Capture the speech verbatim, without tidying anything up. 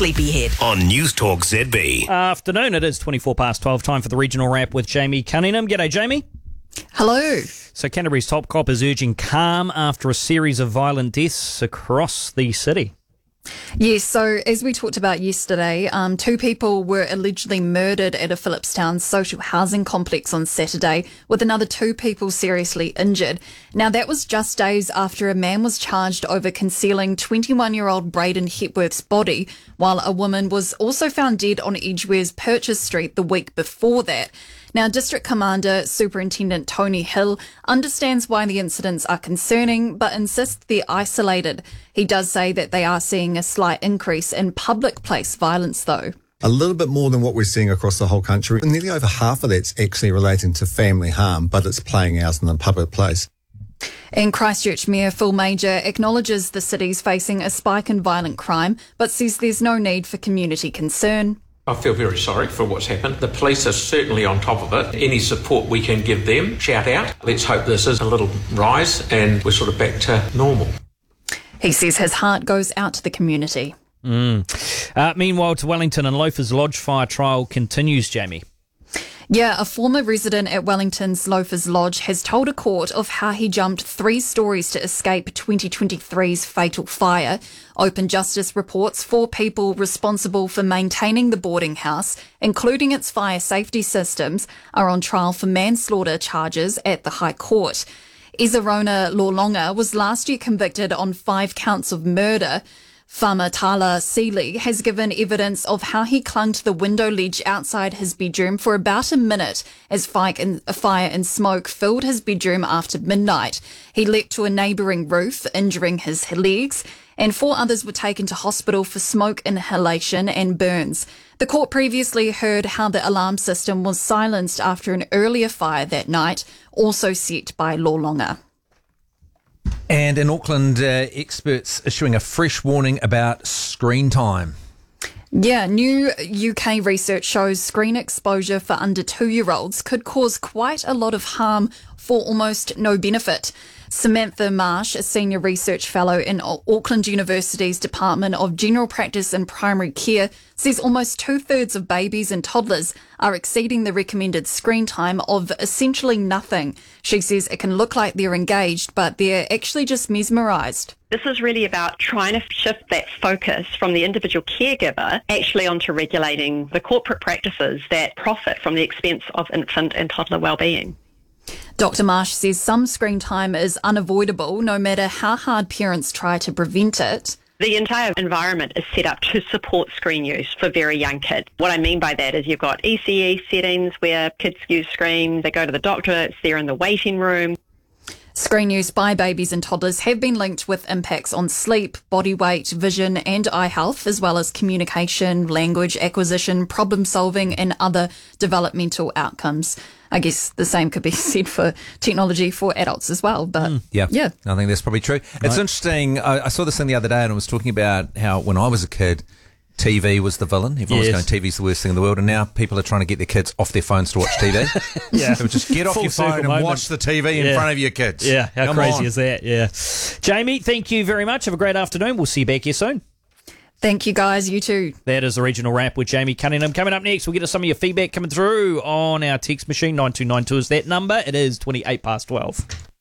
Sleepyhead. On News Talk Z B. Afternoon, it is twenty-four past twelve, time for the regional wrap with Jamie Cunningham. G'day, Jamie. Hello. So Canterbury's top cop is urging calm after a series of violent deaths across the city. Yes, so as we talked about yesterday, um, two people were allegedly murdered at a Phillipstown social housing complex on Saturday, with another two people seriously injured. Now, that was just days after a man was charged over concealing twenty-one-year-old Braden Hepworth's body, while a woman was also found dead on Edgeware's Purchase Street the week before that. Now, District Commander Superintendent Tony Hill understands why the incidents are concerning, but insists they're isolated. He does say that they are seeing a slight increase in public place violence, though. A little bit more than what we're seeing across the whole country. Nearly over half of that's actually relating to family harm, but it's playing out in the public place. And Christchurch Mayor Phil Major acknowledges the city's facing a spike in violent crime, but says there's no need for community concern. I feel very sorry for what's happened. The police are certainly on top of it. Any support we can give them, shout out. Let's hope this is a little rise and we're sort of back to normal. He says his heart goes out to the community. Mm. Uh, meanwhile, to Wellington and Loafers Lodge fire trial continues, Jamie. Yeah, a former resident at Wellington's Loafers Lodge has told a court of how he jumped three stories to escape twenty twenty-three's fatal fire. Open Justice reports four people responsible for maintaining the boarding house, including its fire safety systems, are on trial for manslaughter charges at the High Court. Izarona Lorlonga was last year convicted on five counts of murder. Famatala Seeley has given evidence of how he clung to the window ledge outside his bedroom for about a minute as fire and smoke filled his bedroom after midnight. He leapt to a neighbouring roof, injuring his legs, and four others were taken to hospital for smoke inhalation and burns. The court previously heard how the alarm system was silenced after an earlier fire that night, also set by Lorlonga. And in Auckland, uh, experts issuing a fresh warning about screen time. Yeah, new U K research shows screen exposure for under two-year-olds could cause quite a lot of harm for almost no benefit. Samantha Marsh, a senior research fellow in Auckland University's Department of General Practice and Primary Care, says almost two-thirds of babies and toddlers are exceeding the recommended screen time of essentially nothing. She says it can look like they're engaged, but they're actually just mesmerised. This is really about trying to shift that focus from the individual caregiver actually onto regulating the corporate practices that profit from the expense of infant and toddler wellbeing. Doctor Marsh says some screen time is unavoidable, no matter how hard parents try to prevent it. The entire environment is set up to support screen use for very young kids. What I mean by that is you've got E C E settings where kids use screens, they go to the doctor, it's there in the waiting room. Screen use by babies and toddlers have been linked with impacts on sleep, body weight, vision and eye health, as well as communication, language acquisition, problem solving and other developmental outcomes. I guess the same could be said for technology for adults as well. But mm, yeah, yeah, I think that's probably true. Right. It's interesting. I, I saw this thing the other day and I was talking about how when I was a kid, T V was the villain. Everyone yes. was going, T V's the worst thing in the world. And now people are trying to get their kids off their phones to watch T V. yeah. So just get off Full your phone and moment. watch the T V in yeah. front of your kids. Yeah, how Come crazy on. is that? Yeah. Jamie, thank you very much. Have a great afternoon. We'll see you back here soon. Thank you, guys. You too. That is the regional wrap with Jamie Cunningham. Coming up next, we'll get to some of your feedback coming through on our text machine. nine two nine two is that number. It is twenty-eight past twelve.